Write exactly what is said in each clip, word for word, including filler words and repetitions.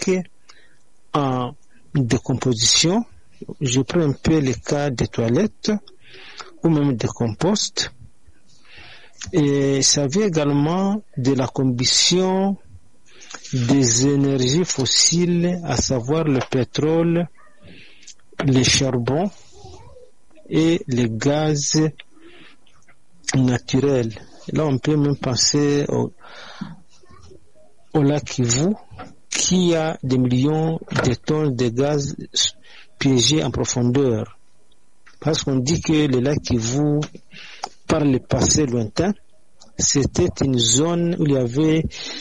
carbonique en décomposition. Je prends un peu le cas des toilettes ou même des composts. Et ça vient également de la combustion des énergies fossiles, à savoir le pétrole, le charbon et les gaz naturels. Là, on peut même penser au, au lac Kivu, qui a des millions de tonnes de gaz piégés en profondeur. Parce qu'on dit que le lac Kivu, par le passé lointain, c'était une zone où il y avait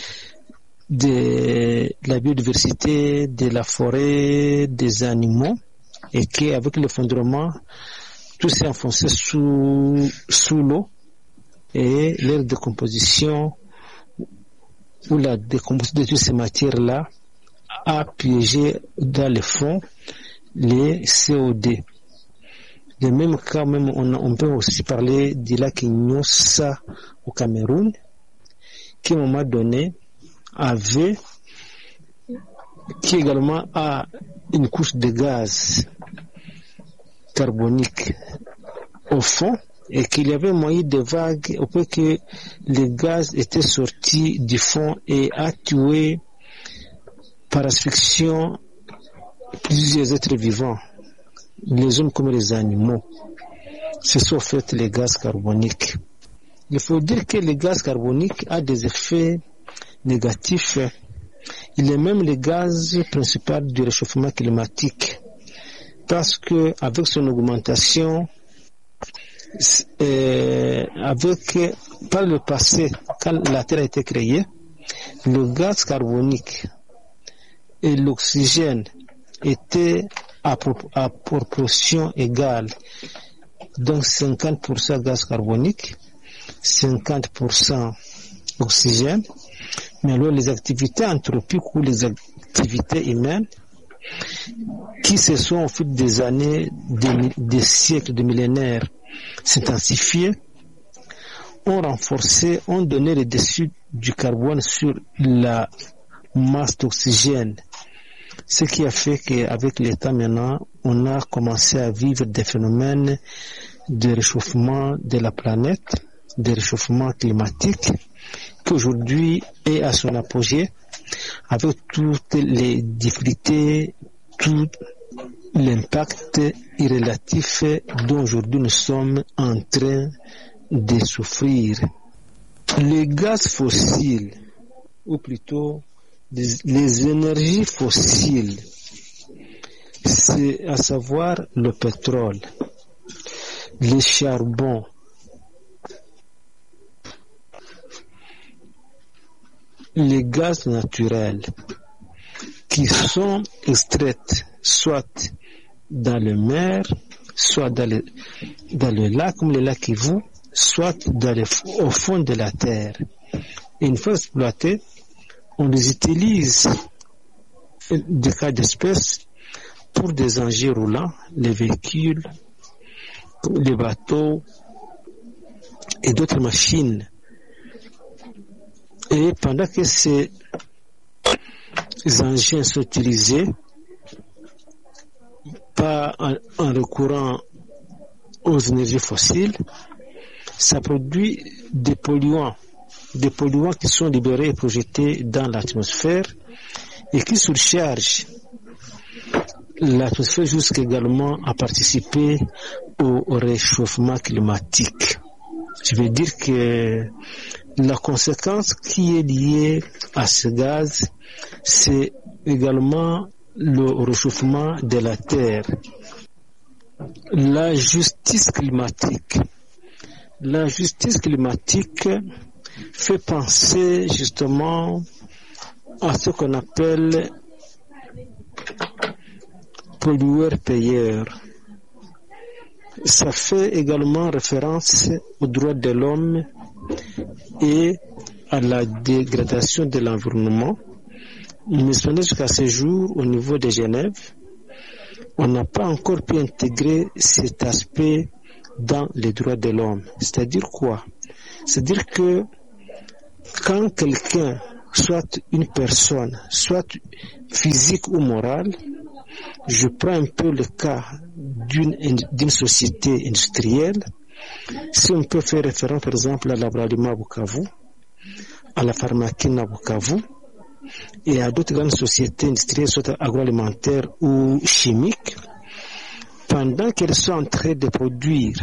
de la biodiversité, de la forêt, des animaux, et qu'avec l'effondrement, tout s'est enfoncé sous, sous l'eau, et leur décomposition, ou la décomposition de toutes ces matières-là, a piégé dans le fond les C O deux. De même cas, même on, on peut aussi parler du lac Nyusa au Cameroun, qui à un moment donné avait, qui également a une couche de gaz carbonique au fond, et qu'il y avait moyen de vagues au point que le gaz était sorti du fond et a tué par asphyxion plusieurs êtres vivants, les hommes comme les animaux. Ce sont en fait les gaz carboniques. Il faut dire que le gaz carbonique a des effets négatifs. Il est même le gaz principal du réchauffement climatique, parce que avec son augmentation, euh, avec par le passé, quand la Terre a été créée, le gaz carbonique et l'oxygène étaient à, à proportion égale. Donc cinquante pour cent gaz carbonique, cinquante pour cent oxygène. Mais alors les activités anthropiques ou les activités humaines qui se sont au fil des années, des, des siècles, des millénaires s'intensifiées, ont renforcé, ont donné le dessus du carbone sur la masse d'oxygène. Ce qui a fait qu'avec l'état maintenant, on a commencé à vivre des phénomènes de réchauffement de la planète, de réchauffement climatique, qui aujourd'hui est à son apogée, avec toutes les difficultés, tout l'impact irrélatif dont aujourd'hui nous sommes en train de souffrir. Les gaz fossiles, ou plutôt les énergies fossiles, c'est à savoir le pétrole, le charbon, les gaz naturels qui sont extraits soit dans le mer, soit dans le, dans le lac, comme le lac Kivu, soit dans le, au fond de la terre. Et une fois exploités, on les utilise des cas d'espèces pour des engins roulants, les véhicules, les bateaux et d'autres machines. Et pendant que ces engins sont utilisés, pas en, en recourant aux énergies fossiles, ça produit des polluants, des polluants qui sont libérés et projetés dans l'atmosphère et qui surchargent l'atmosphère jusqu'également à participer au, au réchauffement climatique. Je veux dire que la conséquence qui est liée à ce gaz, c'est également le réchauffement de la Terre. La justice climatique. La justice climatique fait penser justement à ce qu'on appelle pollueur-payeur. Ça fait également référence aux droits de l'homme et à la dégradation de l'environnement. Mais jusqu'à ce jour, au niveau de Genève, on n'a pas encore pu intégrer cet aspect dans les droits de l'homme. C'est-à-dire quoi? C'est-à-dire que quand quelqu'un soit une personne, soit physique ou morale. Je prends un peu le cas d'une, d'une société industrielle. Si on peut faire référence, par exemple, à l'agroalimentaire à Bukavu, à la pharmacie à Bukavu, et à d'autres grandes sociétés industrielles, soit agroalimentaires ou chimiques, pendant qu'elles sont en train de produire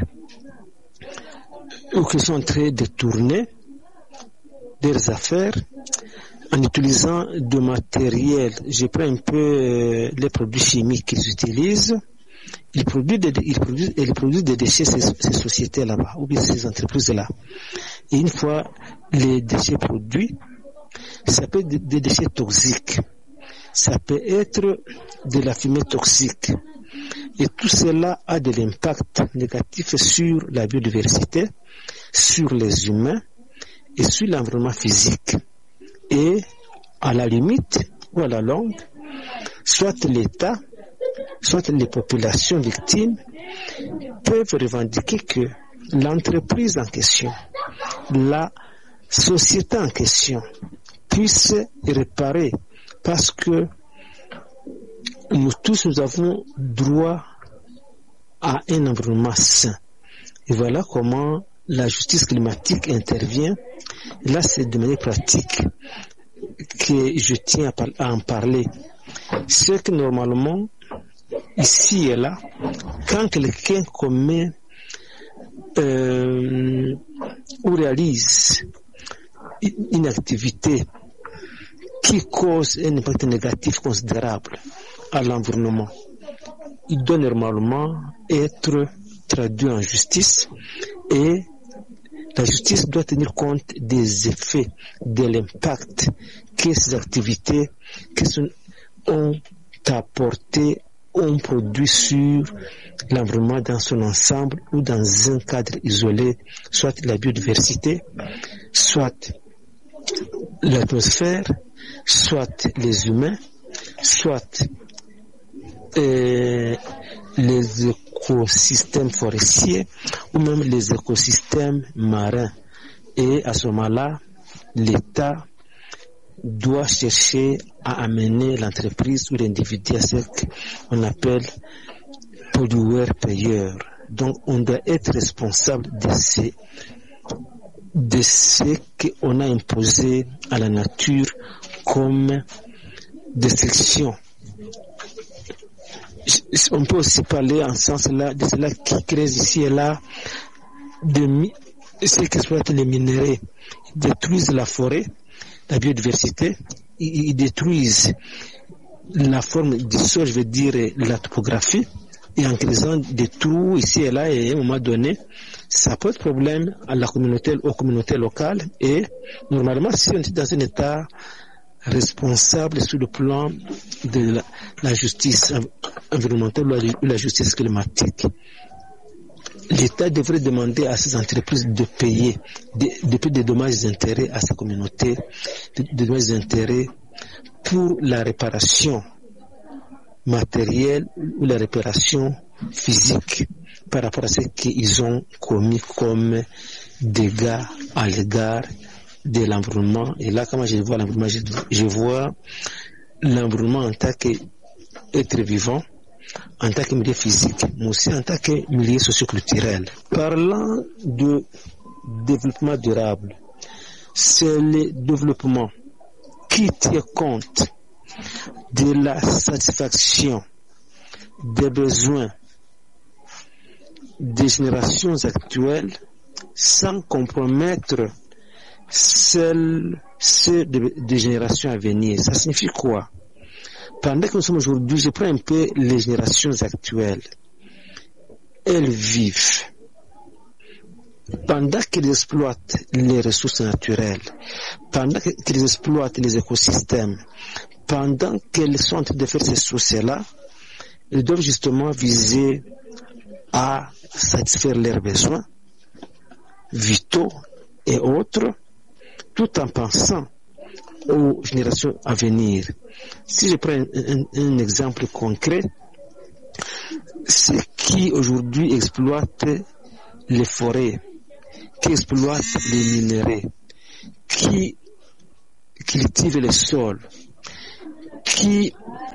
ou qu'elles sont en train de tourner leurs affaires, en utilisant de matériel, je prends un peu euh, les produits chimiques qu'ils utilisent, ils produisent des, ils produisent, ils produisent des déchets, ces, ces sociétés là-bas, ou bien ces entreprises-là. Et une fois les déchets produits, ça peut être des, des déchets toxiques, ça peut être de la fumée toxique. Et tout cela a de l'impact négatif sur la biodiversité, sur les humains et sur l'environnement physique. Et à la limite ou à la longue, soit l'État, soit les populations victimes peuvent revendiquer que l'entreprise en question, la société en question, puisse réparer, parce que nous tous, nous avons droit à un environnement sain. Et voilà comment la justice climatique intervient. Là, c'est de manière pratique que je tiens à en parler. C'est que normalement, ici et là, quand quelqu'un commet euh, ou réalise une activité qui cause un impact négatif considérable à l'environnement, il doit normalement être traduit en justice, et la justice doit tenir compte des effets, de l'impact que ces activités que sont, ont apporté, ont produit sur l'environnement dans son ensemble ou dans un cadre isolé, soit la biodiversité, soit l'atmosphère, soit les humains, soit euh, les écosystèmes forestiers ou même les écosystèmes marins. Et à ce moment-là, l'État doit chercher à amener l'entreprise ou l'individu à ce qu'on appelle pollueur-payeur. Donc, on doit être responsable de ces de ce qu'on a imposé à la nature comme destruction. On peut aussi parler en sens là de cela qui crée ici et là de ceux qui exploitent les minéraux, ils détruisent la forêt, la biodiversité, ils, ils détruisent la forme du sol, je veux dire la topographie, et en creusant des trous ici et là, et à un moment donné, ça pose problème à la communauté, aux communautés locales. Et normalement, si on est dans un état responsable sur le plan de la, la justice environnementale ou la justice climatique, l'État devrait demander à ces entreprises de payer des, de des dommages et intérêts à sa communauté, des, des dommages et intérêts pour la réparation matérielle ou la réparation physique par rapport à ce qu'ils ont commis comme dégâts à l'égard de l'environnement. Et là, quand je vois l'environnement, je, je vois l'environnement en tant qu'être vivant, en tant que milieu physique, mais aussi en tant que milieu socioculturel. Parlant de développement durable, c'est le développement qui tient compte de la satisfaction des besoins des générations actuelles sans compromettre celles, ceux des, des générations à venir. Ça signifie quoi? Pendant que nous sommes aujourd'hui, je prends un peu les générations actuelles. Elles vivent. Pendant qu'elles exploitent les ressources naturelles, pendant qu'elles exploitent les écosystèmes, pendant qu'elles sont en train de faire ces choses-là, elles doivent justement viser à satisfaire leurs besoins vitaux et autres, tout en pensant aux générations à venir. Si je prends un, un, un exemple concret, ceux qui aujourd'hui exploitent les forêts, qui exploitent les minéraux, qui, cultive les sols, qui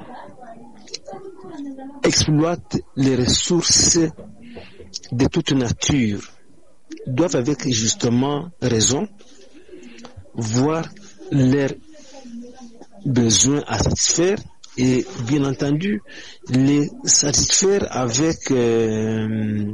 exploitent les ressources de toute nature, doivent avec justement raison voir leurs besoins à satisfaire et bien entendu les satisfaire avec euh,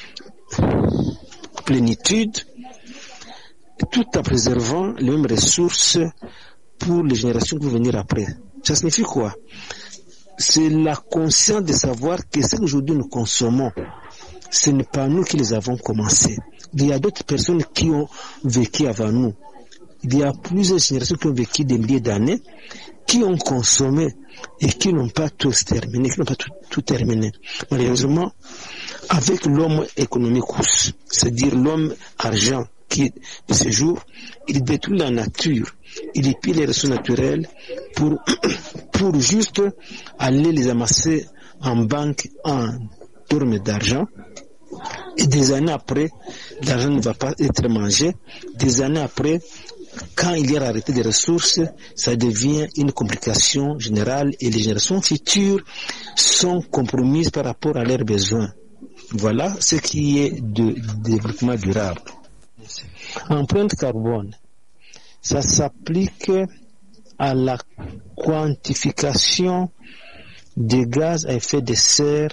plénitude, tout en préservant les mêmes ressources pour les générations qui vont venir après. Ça signifie quoi? C'est la conscience de savoir que ce qu'aujourd'hui nous consommons, ce n'est pas nous qui les avons commencés. Il y a d'autres personnes qui ont vécu avant nous. Il y a plusieurs générations qui ont vécu des milliers d'années, qui ont consommé et qui n'ont pas tous terminé, qui n'ont pas tout, tout terminé. Malheureusement, avec l'homme économique, c'est-à-dire l'homme argent qui, de ce jour, il détruit la nature, il épie les ressources naturelles pour, pour juste aller les amasser en banque en termes d'argent. Et des années après, l'argent ne va pas être mangé. Des années après, quand il y a arrêté des ressources, ça devient une complication générale et les générations futures sont compromises par rapport à leurs besoins. Voilà ce qui est de développement durable. Empreinte carbone, ça s'applique à la quantification des gaz à effet de serre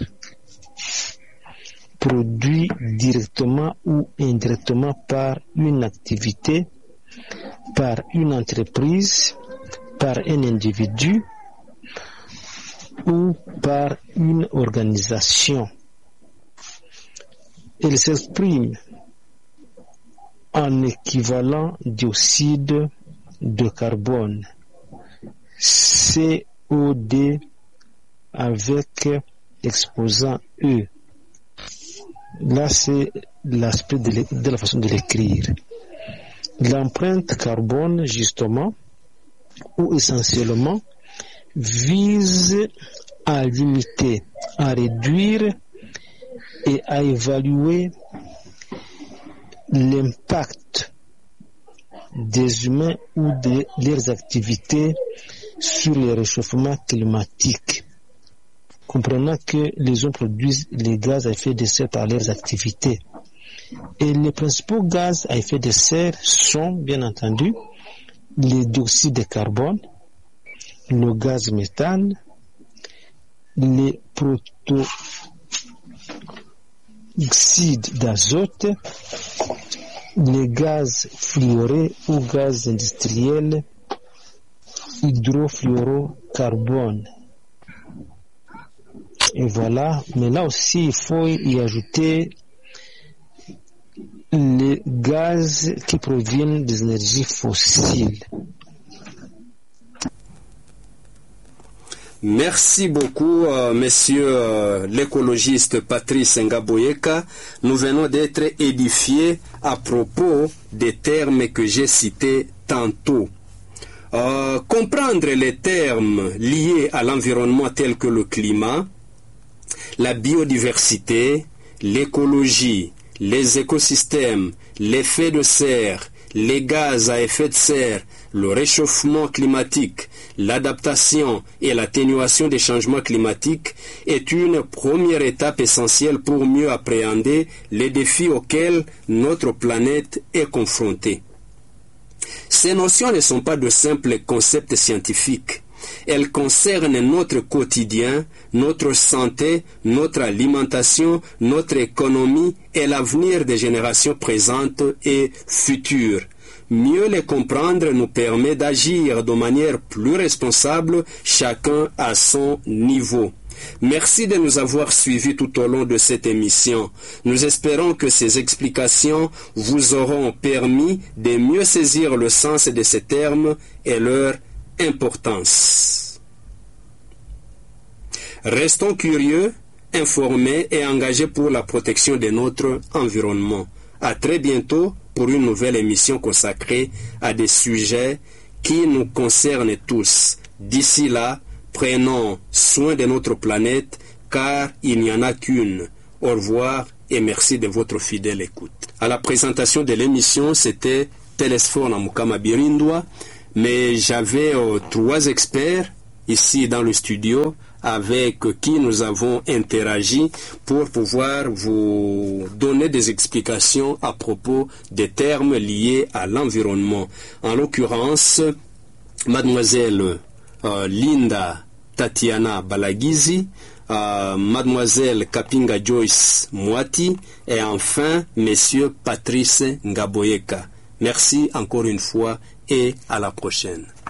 produits directement ou indirectement par une activité, par une entreprise, par un individu ou par une organisation. Elle s'exprime en équivalent dioxyde de carbone, C O D avec exposant E. Là, c'est l'aspect de, de la façon de l'écrire. L'empreinte carbone, justement, ou essentiellement, vise à limiter, à réduire et à évaluer l'impact des humains ou de leurs activités sur le réchauffement climatique. Comprenant que les hommes produisent les gaz à effet de serre par leurs activités. Et les principaux gaz à effet de serre sont, bien entendu, les dioxydes de carbone, le gaz méthane, les protoxydes d'azote, les gaz fluorés ou gaz industriels, hydrofluorocarbone. Et voilà, mais là aussi il faut y ajouter les gaz qui proviennent des énergies fossiles. Merci beaucoup, euh, monsieur euh, l'écologiste Patrice Ngaboyeka. Nous venons d'être édifiés à propos des termes que j'ai cités tantôt. Euh, comprendre les termes liés à l'environnement tels que le climat, la biodiversité, l'écologie, les écosystèmes, l'effet de serre, les gaz à effet de serre, le réchauffement climatique, l'adaptation et l'atténuation des changements climatiques est une première étape essentielle pour mieux appréhender les défis auxquels notre planète est confrontée. Ces notions ne sont pas de simples concepts scientifiques. Elles concernent notre quotidien, notre santé, notre alimentation, notre économie et l'avenir des générations présentes et futures. Mieux les comprendre nous permet d'agir de manière plus responsable, chacun à son niveau. Merci de nous avoir suivis tout au long de cette émission. Nous espérons que ces explications vous auront permis de mieux saisir le sens de ces termes et leur importance. Restons curieux, informés et engagés pour la protection de notre environnement. À très bientôt pour une nouvelle émission consacrée à des sujets qui nous concernent tous. D'ici là, prenons soin de notre planète car il n'y en a qu'une. Au revoir et merci de votre fidèle écoute. À la présentation de l'émission, c'était Télésphore Namukama Birindwa. mais j'avais euh, trois experts ici dans le studio avec qui nous avons interagi pour pouvoir vous donner des explications à propos des termes liés à l'environnement. En l'occurrence, mademoiselle euh, Linda Tatiana Balagizi, euh, mademoiselle Kapinga Joyce Mwati et enfin monsieur Patrice Ngaboyeka. Merci encore une fois et à la prochaine.